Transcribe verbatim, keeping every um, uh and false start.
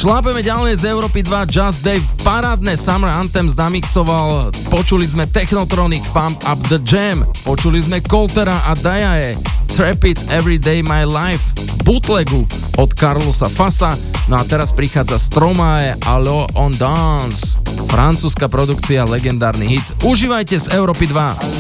Šlápeme ďalej z Európy dva, Just Dave, parádne Summer Anthems namixoval, počuli sme Technotronic, Pump Up The Jam, počuli sme Coltera a Dayae, Trap It Every Day My Life, bootlegu od Carlosa Fassa, no a teraz prichádza Stromae, Allo on Dance, francúzska produkcia, legendárny hit. Užívajte z Európy dva.